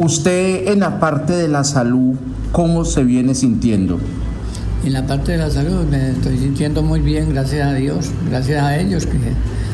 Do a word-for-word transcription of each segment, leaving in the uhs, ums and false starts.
Usted en la parte de la salud, ¿cómo se viene sintiendo? En la parte de la salud me estoy sintiendo muy bien, gracias a Dios, gracias a ellos que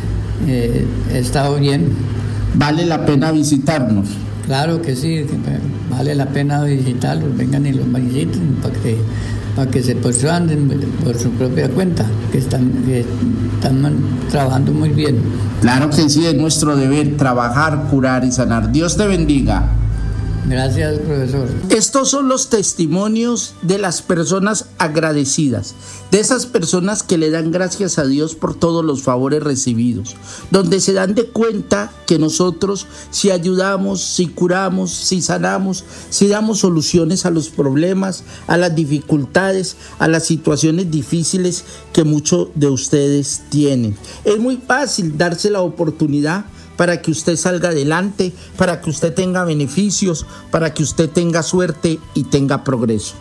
eh, he estado bien. ¿Vale la pena visitarnos? Claro que sí, que vale la pena visitarlos, vengan y los visiten para que, para que se persuaden por su propia cuenta, que están, que están trabajando muy bien. Claro que sí, es nuestro deber trabajar, curar y sanar. Dios te bendiga. Gracias, profesor. Estos son los testimonios de las personas agradecidas, de esas personas que le dan gracias a Dios por todos los favores recibidos, donde se dan de cuenta que nosotros, si ayudamos, si curamos, si sanamos, si damos soluciones a los problemas, a las dificultades, a las situaciones difíciles que muchos de ustedes tienen. Es muy fácil darse la oportunidad para que usted salga adelante, para que usted tenga beneficios, para que usted tenga suerte y tenga progreso.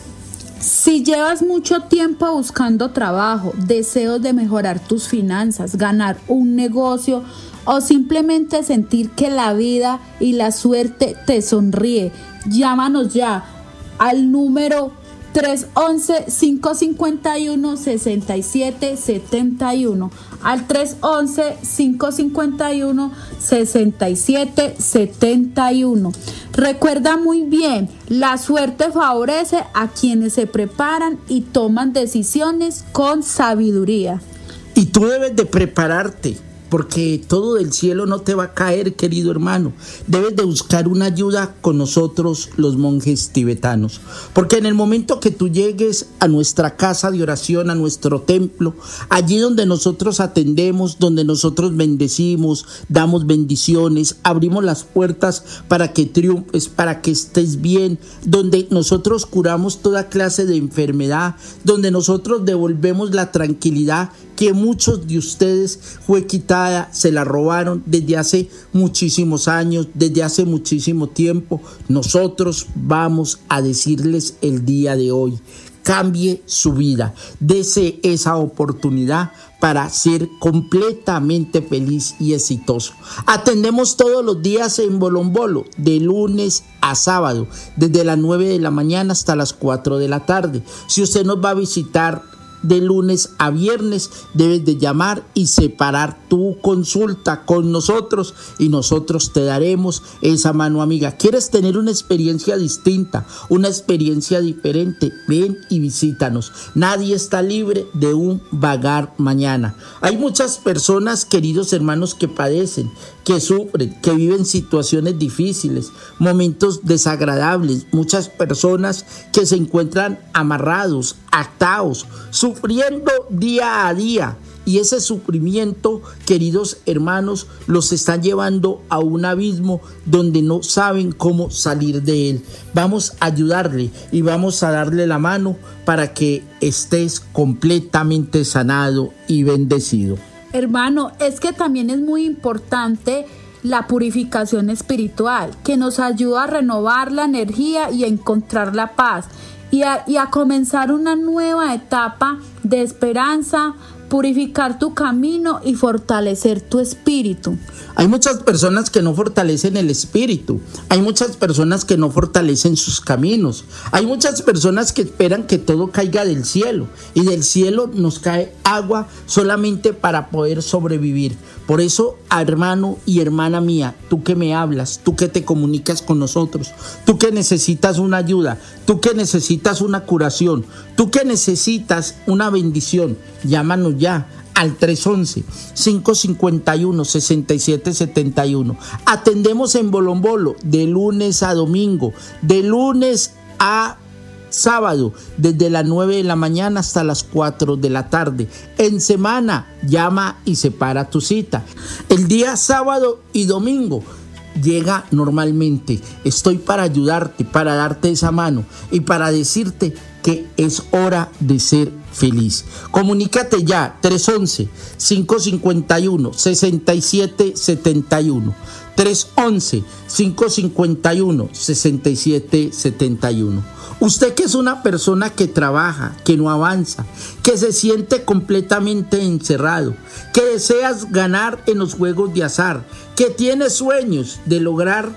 Si llevas mucho tiempo buscando trabajo, deseos de mejorar tus finanzas, ganar un negocio o simplemente sentir que la vida y la suerte te sonríe, llámanos ya al número tres once, cinco cinco uno, seis siete siete uno, al tres once, cinco cinco uno, seis siete siete uno. Recuerda muy bien, la suerte favorece a quienes se preparan y toman decisiones con sabiduría. Y tú debes de prepararte, porque todo del cielo no te va a caer, querido hermano. Debes de buscar una ayuda con nosotros, los monjes tibetanos, porque en el momento que tú llegues a nuestra casa de oración, a nuestro templo, allí donde nosotros atendemos, donde nosotros bendecimos, damos bendiciones, abrimos las puertas para que triunfes, para que estés bien, donde nosotros curamos toda clase de enfermedad, donde nosotros devolvemos la tranquilidad que muchos de ustedes fue quitada, se la robaron desde hace muchísimos años, desde hace muchísimo tiempo. Nosotros vamos a decirles el día de hoy: cambie su vida, dese esa oportunidad para ser completamente feliz y exitoso. Atendemos todos los días en Bolombolo, de lunes a sábado, desde las nueve de la mañana hasta las cuatro de la tarde. Si usted nos va a visitar de lunes a viernes, debes de llamar y separar tu consulta con nosotros y nosotros te daremos esa mano amiga. ¿Quieres tener una experiencia distinta, una experiencia diferente? Ven y visítanos. Nadie está libre de un vagar mañana. Hay muchas personas, queridos hermanos, que padecen, que sufren, que viven situaciones difíciles, momentos desagradables, muchas personas que se encuentran amarrados, atados, sufriendo día a día. Y ese sufrimiento, queridos hermanos, los están llevando a un abismo donde no saben cómo salir de él. Vamos a ayudarle y vamos a darle la mano para que estés completamente sanado y bendecido. Hermano, es que también es muy importante la purificación espiritual, que nos ayuda a renovar la energía y a encontrar la paz y a, y a comenzar una nueva etapa de esperanza, purificar tu camino y fortalecer tu espíritu. Hay muchas personas que no fortalecen el espíritu, hay muchas personas que no fortalecen sus caminos, hay muchas personas que esperan que todo caiga del cielo y del cielo nos cae agua solamente para poder sobrevivir. Por eso, hermano y hermana mía, tú que me hablas, tú que te comunicas con nosotros, tú que necesitas una ayuda, tú que necesitas una curación, tú que necesitas una bendición, llámanos ya al tres once, cinco cinco uno, seis siete siete uno. Atendemos en Bolombolo de lunes a domingo, de lunes a sábado, desde las nueve de la mañana hasta las cuatro de la tarde. En semana, llama y separa tu cita. El día sábado y domingo llega normalmente. Estoy para ayudarte, para darte esa mano y para decirte que es hora de ser feliz. Comunícate ya, tres once, cinco cinco uno, seis siete siete uno. tres once, cinco cinco uno, seis siete siete uno. Usted que es una persona que trabaja, que no avanza, que se siente completamente encerrado, que deseas ganar en los juegos de azar, que tiene sueños de lograr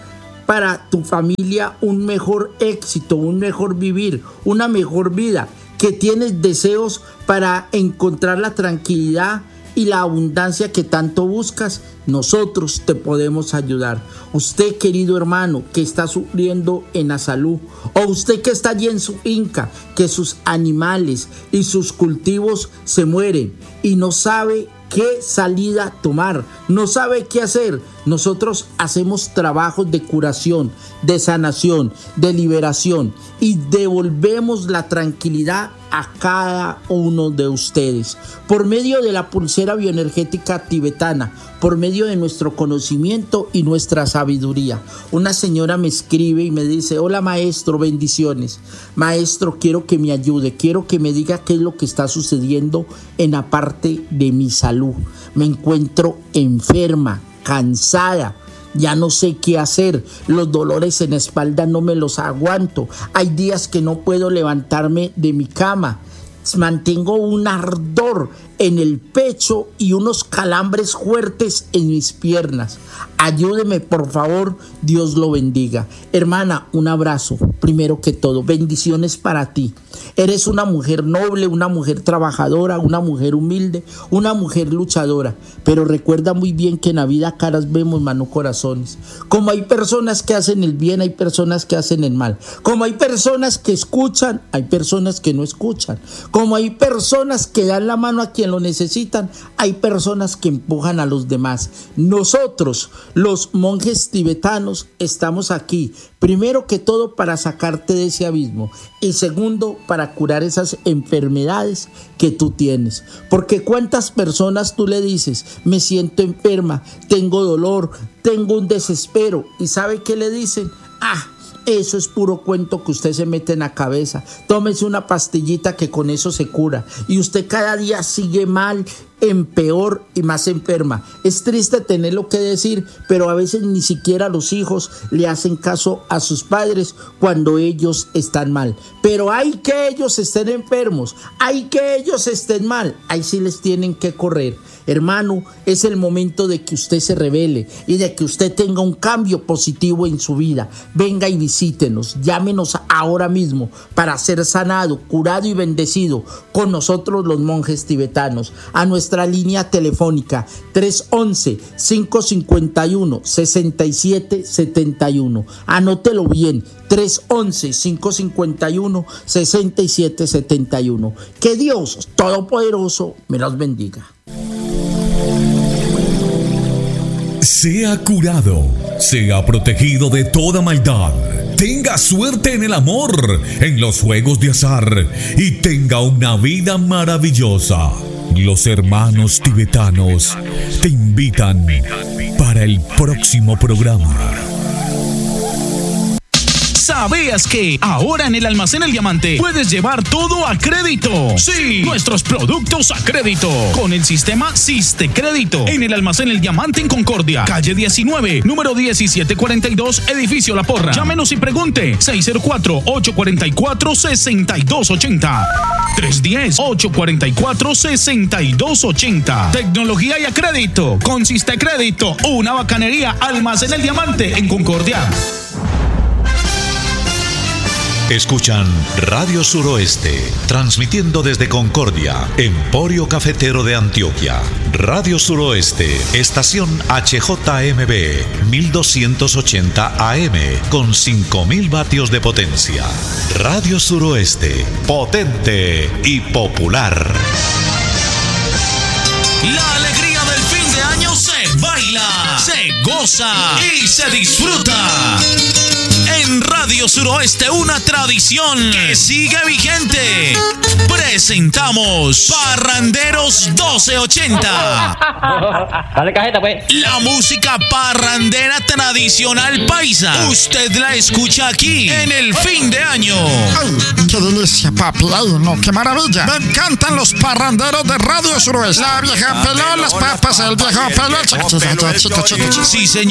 para tu familia un mejor éxito, un mejor vivir, una mejor vida, que tienes deseos para encontrar la tranquilidad y la abundancia que tanto buscas, nosotros te podemos ayudar. Usted, querido hermano, que está sufriendo en la salud, o usted que está allí en su finca, que sus animales y sus cultivos se mueren y no sabe qué salida tomar, no sabe qué hacer. Nosotros hacemos trabajos de curación, de sanación, de liberación y devolvemos la tranquilidad a cada uno de ustedes por medio de la pulsera bioenergética tibetana, por medio de nuestro conocimiento y nuestra sabiduría. Una señora me escribe y me dice: hola maestro, bendiciones. Maestro, quiero que me ayude, quiero que me diga qué es lo que está sucediendo en la parte de mi salud. Me encuentro enferma, cansada, ya no sé qué hacer, los dolores en la espalda no me los aguanto, hay días que no puedo levantarme de mi cama, mantengo un ardor en el pecho y unos calambres fuertes en mis piernas. Ayúdeme, por favor, Dios lo bendiga. Hermana, un abrazo, primero que todo, bendiciones para ti. Eres una mujer noble, una mujer trabajadora, una mujer humilde, una mujer luchadora, pero recuerda muy bien que en la vida caras vemos, mano, corazones. Como hay personas que hacen el bien, hay personas que hacen el mal. Como hay personas que escuchan, hay personas que no escuchan. Como hay personas que dan la mano a quien lo necesitan, hay personas que empujan a los demás. Nosotros, los monjes tibetanos, estamos aquí, primero que todo para sacarte de ese abismo y segundo para curar esas enfermedades que tú tienes. Porque cuántas personas tú le dices: me siento enferma, tengo dolor, tengo un desespero, y ¿sabe qué le dicen? Ah, eso es puro cuento que usted se mete en la cabeza. Tómese una pastillita que con eso se cura. Y usted cada día sigue mal, en peor y más enferma. Es triste tenerlo que decir, pero a veces ni siquiera los hijos le hacen caso a sus padres cuando ellos están mal. Pero hay que ellos estén enfermos, hay que ellos estén mal, ahí sí les tienen que correr. Hermano, es el momento de que usted se revele y de que usted tenga un cambio positivo en su vida. Venga y visítenos, llámenos ahora mismo para ser sanado, curado y bendecido con nosotros los monjes tibetanos. A nuestra línea telefónica tres once, cinco cincuenta y uno, sesenta y siete setenta y uno. Anótelo bien, tres once, cinco cincuenta y uno, sesenta y siete setenta y uno. Que Dios Todopoderoso me los bendiga. Sea curado, sea protegido de toda maldad, tenga suerte en el amor, en los juegos de azar y tenga una vida maravillosa. Los hermanos tibetanos te invitan para el próximo programa. ¿Sabías que ahora en el Almacén El Diamante puedes llevar todo a crédito? Sí, nuestros productos a crédito con el sistema Siste Crédito. En el Almacén El Diamante en Concordia, calle diecinueve, número diecisiete cuarenta y dos, edificio La Porra. Llámenos y pregunte: seis cero cuatro, ocho cuatro cuatro, seis dos ocho cero, tres uno cero, ocho cuatro cuatro, seis dos ocho cero. Tecnología y a crédito con Siste Crédito, una bacanería. Almacén El Diamante en Concordia. Escuchan Radio Suroeste, transmitiendo desde Concordia, Emporio Cafetero de Antioquia. Radio Suroeste, estación H J M B, mil doscientos ochenta A M, con cinco mil vatios de potencia. Radio Suroeste, potente y popular. La alegría del fin de año se baila, se goza y se disfruta. En Radio Suroeste, una tradición que sigue vigente. Presentamos Parranderos doce ochenta. Dale cajeta, pues. La música parrandera tradicional paisa. Usted la escucha aquí en el fin de año. ¡Ay, qué delicia, papi! ¡Ay, no, qué maravilla! Me encantan los parranderos de Radio Suroeste. La vieja pelón, las papas, el viejo pelón. Sí, señor.